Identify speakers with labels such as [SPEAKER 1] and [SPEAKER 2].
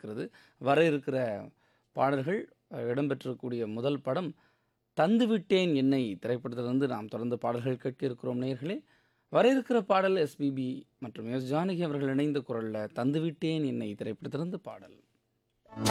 [SPEAKER 1] இருக்கிறது. வர இருக்கிற பாடல்கள் இடம்பெற்றக்கூடிய முதல் படம் தந்துவிட்டேன் என்னை திரைப்படத்திலிருந்து நாம் தொடர்ந்து பாடல்கள் கேட்க இருக்கிறோம் நேயர்களே. வர இருக்கிற பாடல் எஸ்பிபி மற்றும் எஸ் ஜானகி அவர்கள் இணைந்த குரல்ல தந்துவிட்டேன் என்னை திரைப்படத்திலிருந்து பாடல்.